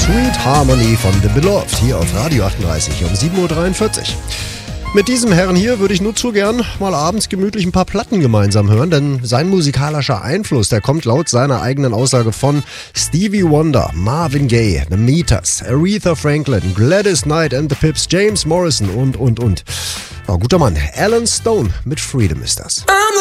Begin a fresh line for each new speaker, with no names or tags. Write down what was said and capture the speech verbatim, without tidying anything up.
Sweet Harmony von The Beloved hier auf Radio achtunddreißig um sieben Uhr dreiundvierzig. Mit diesem Herrn hier würde ich nur zu gern mal abends gemütlich ein paar Platten gemeinsam hören, denn sein musikalischer Einfluss, der kommt laut seiner eigenen Aussage von Stevie Wonder, Marvin Gaye, The Meters, Aretha Franklin, Gladys Knight and the Pips, James Morrison und, und, und. Oh, guter Mann, Alan Stone mit Freedom ist das.